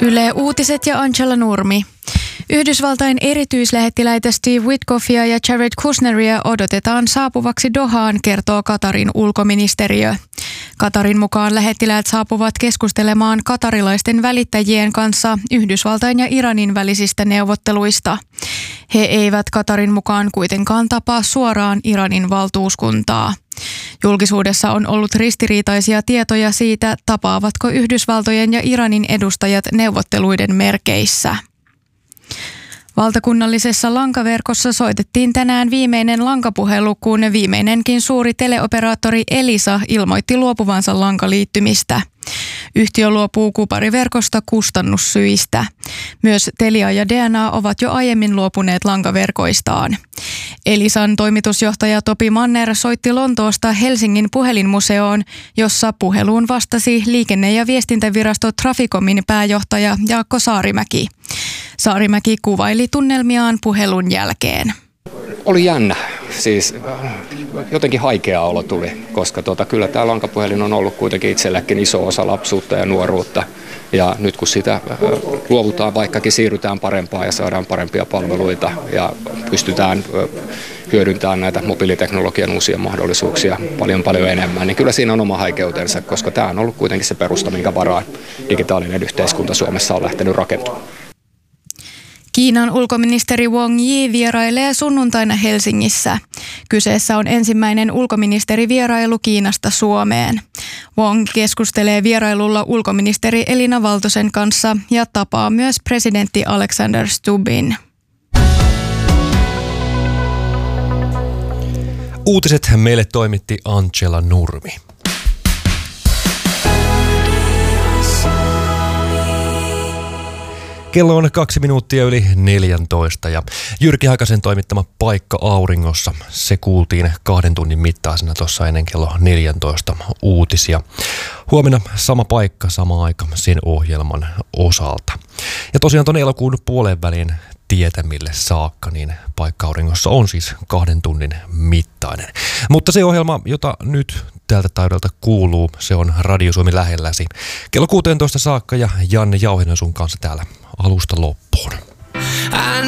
Yle Uutiset ja Angela Nurmi. Yhdysvaltain erityislähettiläitä Steve Witkoffia ja Jared Kushneria odotetaan saapuvaksi Dohaan, kertoo Qatarin ulkoministeriö. Qatarin mukaan lähettiläät saapuvat keskustelemaan qatarilaisten välittäjien kanssa Yhdysvaltain ja Iranin välisistä neuvotteluista. He eivät Qatarin mukaan kuitenkaan tapaa suoraan Iranin valtuuskuntaa. Julkisuudessa on ollut ristiriitaisia tietoja siitä, tapaavatko Yhdysvaltojen ja Iranin edustajat neuvotteluiden merkeissä. Valtakunnallisessa lankaverkossa soitettiin tänään viimeinen lankapuhelu, kun viimeinenkin suuri teleoperaattori Elisa ilmoitti luopuvansa lankaliittymistä. Yhtiö luopuu kupariverkosta kustannussyistä. Myös Telia ja DNA ovat jo aiemmin luopuneet lankaverkoistaan. Elisan toimitusjohtaja Topi Manner soitti Lontoosta Helsingin puhelinmuseoon, jossa puheluun vastasi liikenne- ja viestintävirasto Traficomin pääjohtaja Jaakko Saarimäki. Saarimäki kuvaili tunnelmiaan puhelun jälkeen. Oli jännä. Siis jotenkin haikea olo tuli, koska kyllä tämä lankapuhelin on ollut kuitenkin itselläkin iso osa lapsuutta ja nuoruutta. Ja nyt kun sitä luovutaan, vaikkakin siirrytään parempaan ja saadaan parempia palveluita ja pystytään hyödyntämään näitä mobiiliteknologian uusia mahdollisuuksia paljon enemmän, niin kyllä siinä on oma haikeutensa, koska tämä on ollut kuitenkin se perusta, minkä varaan digitaalinen yhteiskunta Suomessa on lähtenyt rakentumaan. Kiinan ulkoministeri Wang Yi vierailee sunnuntaina Helsingissä. Kyseessä on ensimmäinen ulkoministerivierailu Kiinasta Suomeen. Wang keskustelee vierailulla ulkoministeri Elina Valtosen kanssa ja tapaa myös presidentti Alexander Stubbin. Uutiset meille toimitti Angela Nurmi. Kello on 2 minuuttia yli 14 ja Jyrki Hakasen toimittama Paikka auringossa. Se kuultiin 2 tunnin mittaisena tuossa ennen kello 14 uutisia. Huomenna sama paikka, sama aika sen ohjelman osalta. Ja tosiaan tuonne elokuun puolen väliin tietämille saakka, niin Paikka auringossa on siis 2 tunnin mittainen. Mutta se ohjelma, jota nyt tältä taudelta kuuluu, se on Radio Suomi lähelläsi. Kello 16 saakka ja Janne Jauhinen sun kanssa täällä alusta loppuun.